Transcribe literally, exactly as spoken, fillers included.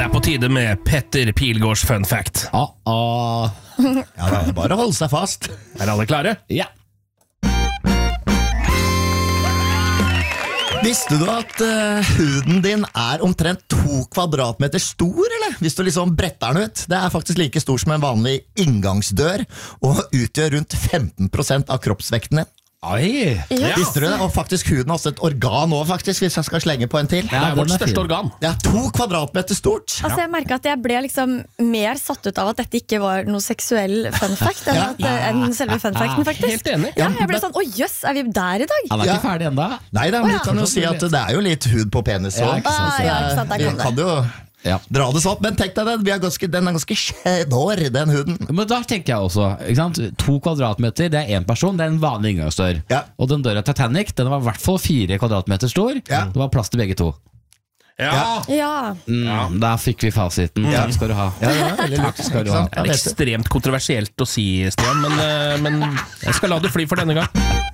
Det er på tide med Petter Pilgaards fun fact. Ah, ah. Ja, det er bare å holde seg fast. Er alle klare? Ja. Visste du at uh, huden din er omtrent to kvadratmeter stor, eller? Hvis du liksom bretter den ut. Det er faktisk like stor som en vanlig inngangsdør, og utgjør rundt femten prosent av kroppsvekten din. Oi. Ja. Visste du det? Og faktisk huden har også et organ nå, faktisk, hvis jeg skal slenge på en til. Det er vårt den er største fin. organ. Det er to kvadratmeter stort. Altså jeg merket at jeg ble liksom mer satt ut av at dette ikke var noe seksuell fun fact enn, Ja. at, enn selve fun facten faktisk. Helt enig. Ja, jeg ble sånn, oi jøss, er vi der i dag? Han er Ja. ikke ferdig enda. Nei, da, men Å, ja. du kan jo si at det er jo litt hud på penis Ja, også, ikke sant. så Ah, ja, ikke sant, der vi kom det. kan jo Ja. dra det sånn. Men tenk deg den, vi er ganske, den er ganske skjør, den huden. Men da tenker jeg også, ikke sant? To kvadratmeter, det er en person, det er en vanlig inngangsdør. Ja. Og den døra Titanic, den var i hvert fall fire kvadratmeter stor. Ja. Det var plass til begge to. Ja. Ja, Mm, Da fikk vi fasiten. Takk skal du ha. Ja, det var veldig Takk lurt, skal du ikke ha. sant? Det er ekstremt kontroversielt å si, Stian, men, eh, men jeg skal la det fly for denne gang.